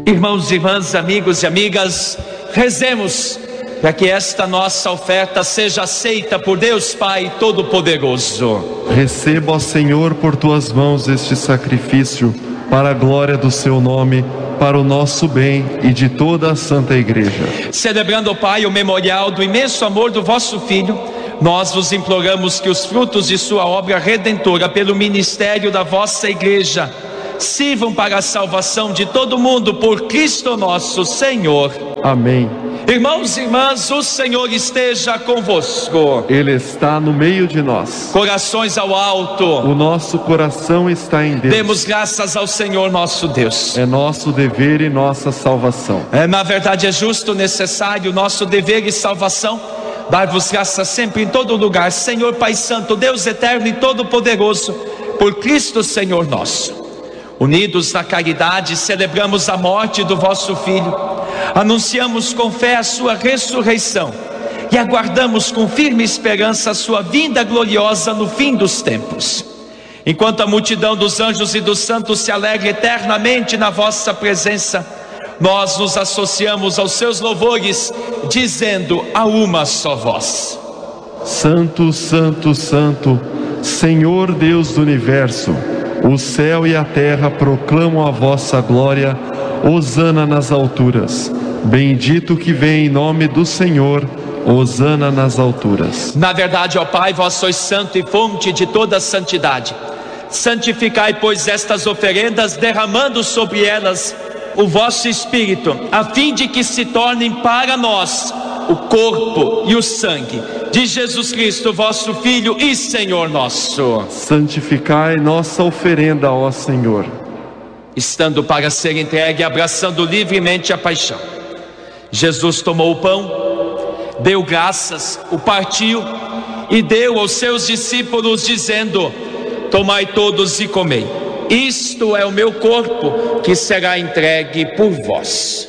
Irmãos e irmãs, amigos e amigas, rezemos para que esta nossa oferta seja aceita por Deus Pai Todo-Poderoso. Receba, ó Senhor, por tuas mãos este sacrifício, para a glória do seu nome, para o nosso bem e de toda a Santa Igreja. Celebrando, Pai, o memorial do imenso amor do vosso Filho, nós vos imploramos que os frutos de sua obra redentora pelo ministério da vossa Igreja sirvam para a salvação de todo mundo por Cristo nosso Senhor. Amém. Irmãos e irmãs, o Senhor esteja convosco. Ele está no meio de nós. Corações ao alto. O nosso coração está em Deus. Demos graças ao Senhor nosso Deus. É nosso dever e nossa salvação. Na verdade é justo, necessário, nosso dever e salvação, dar-vos graças sempre em todo lugar, Senhor Pai Santo, Deus eterno e todo-poderoso, por Cristo Senhor nosso. Unidos na caridade, celebramos a morte do vosso Filho, anunciamos com fé a sua ressurreição e aguardamos com firme esperança a sua vinda gloriosa no fim dos tempos. Enquanto a multidão dos anjos e dos santos se alegra eternamente na vossa presença, nós nos associamos aos seus louvores, dizendo a uma só voz: Santo, Santo, Santo, Senhor Deus do Universo, o céu e a terra proclamam a vossa glória. Hosana nas alturas. Bendito que vem em nome do Senhor. Hosana nas alturas. Na verdade, ó Pai, vós sois santo e fonte de toda santidade. Santificai, pois, estas oferendas, derramando sobre elas o vosso Espírito, a fim de que se tornem para nós o corpo e o sangue de Jesus Cristo, vosso Filho e Senhor nosso. Santificai nossa oferenda, ó Senhor. Estando para ser entregue, abraçando livremente a paixão, Jesus tomou o pão, deu graças, o partiu e deu aos seus discípulos, dizendo: tomai todos e comei, isto é o meu corpo, que será entregue por vós.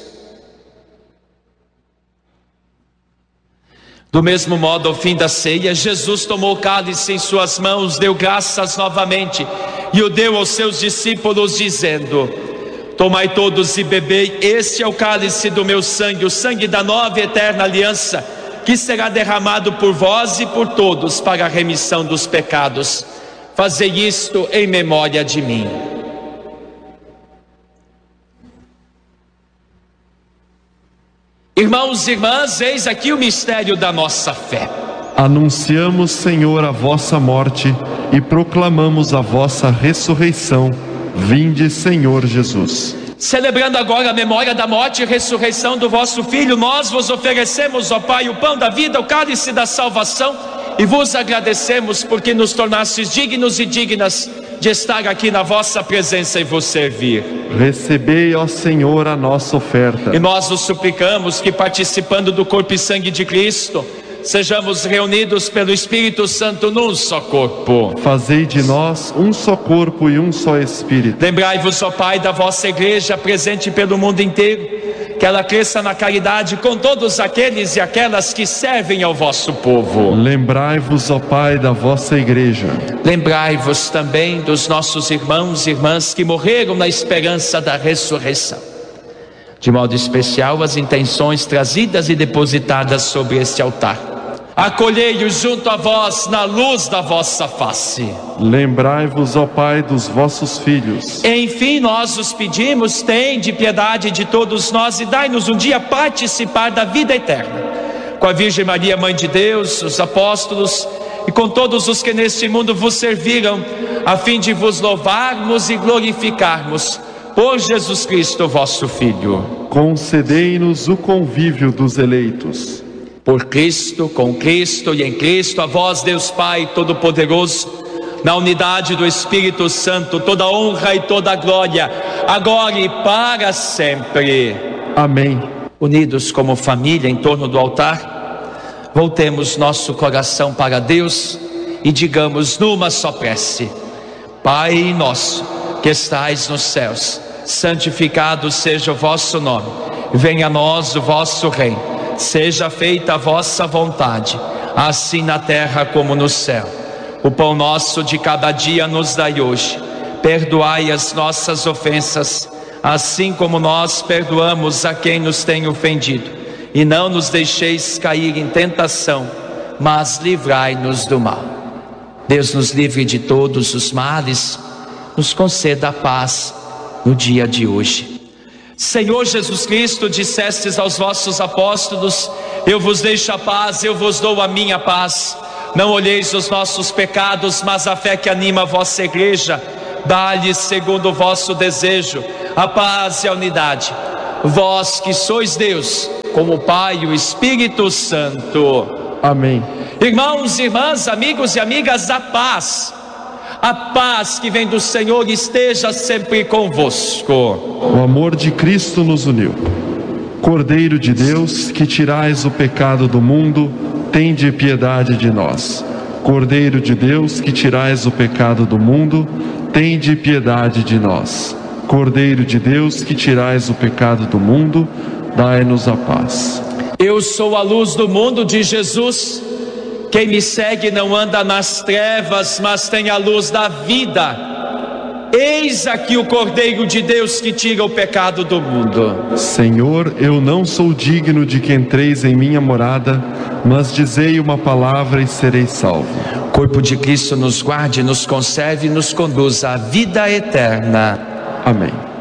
Do mesmo modo, ao fim da ceia, Jesus tomou o cálice em suas mãos, deu graças novamente e o deu aos seus discípulos, dizendo: tomai todos e bebei, este é o cálice do meu sangue, o sangue da nova e eterna aliança, que será derramado por vós e por todos para a remissão dos pecados. Fazei isto em memória de mim. Irmãos e irmãs, eis aqui o mistério da nossa fé. Anunciamos, Senhor, a vossa morte e proclamamos a vossa ressurreição. Vinde, Senhor Jesus. Celebrando agora a memória da morte e ressurreição do vosso Filho, nós vos oferecemos, ó Pai, o pão da vida, o cálice da salvação, e vos agradecemos porque nos tornastes dignos e dignas de estar aqui na vossa presença e vos servir. Recebei, ó Senhor, a nossa oferta. E nós vos suplicamos que, participando do corpo e sangue de Cristo, sejamos reunidos pelo Espírito Santo num só corpo. Fazei de nós um só corpo e um só Espírito. Lembrai-vos, ó Pai, da vossa Igreja presente pelo mundo inteiro, que ela cresça na caridade com todos aqueles e aquelas que servem ao vosso povo. Lembrai-vos, ó Pai, da vossa Igreja. Lembrai-vos também dos nossos irmãos e irmãs que morreram na esperança da ressurreição. De modo especial, as intenções trazidas e depositadas sobre este altar. Acolhei-os junto a vós na luz da vossa face. Lembrai-vos, ó Pai, dos vossos filhos. Enfim, nós os pedimos, tende piedade de todos nós e dai-nos um dia participar da vida eterna. Com a Virgem Maria, Mãe de Deus, os apóstolos e com todos os que neste mundo vos serviram, a fim de vos louvarmos e glorificarmos por Jesus Cristo, vosso Filho. Concedei-nos o convívio dos eleitos. Por Cristo, com Cristo e em Cristo, a vós, Deus Pai Todo-Poderoso, na unidade do Espírito Santo, toda honra e toda glória, agora e para sempre. Amém. Unidos como família em torno do altar, voltemos nosso coração para Deus e digamos numa só prece: Pai nosso, que estais nos céus, santificado seja o vosso nome, venha a nós o vosso reino. Seja feita a vossa vontade, assim na terra como no céu. O pão nosso de cada dia nos dai hoje. Perdoai as nossas ofensas, assim como nós perdoamos a quem nos tem ofendido. E não nos deixeis cair em tentação, mas livrai-nos do mal. Deus nos livre de todos os males, nos conceda a paz no dia de hoje. Senhor Jesus Cristo, dissestes aos vossos apóstolos: eu vos deixo a paz, eu vos dou a minha paz. Não olheis os nossos pecados, mas a fé que anima a vossa igreja. Dá-lhes, segundo o vosso desejo, a paz e a unidade. Vós que sois Deus, como o Pai e o Espírito Santo. Amém. Irmãos, irmãs, amigos e amigas, a paz que vem do Senhor esteja sempre convosco. O amor de Cristo nos uniu. Cordeiro de Deus, que tirais o pecado do mundo, tende piedade de nós. Cordeiro de Deus, que tirais o pecado do mundo, tende piedade de nós. Cordeiro de Deus, que tirais o pecado do mundo, dai-nos a paz. Eu sou a luz do mundo de Jesus. Quem me segue não anda nas trevas, mas tem a luz da vida. Eis aqui o Cordeiro de Deus que tira o pecado do mundo. Senhor, eu não sou digno de que entreis em minha morada, mas dizei uma palavra e serei salvo. O corpo de Cristo nos guarde, nos conserve e nos conduza à vida eterna. Amém.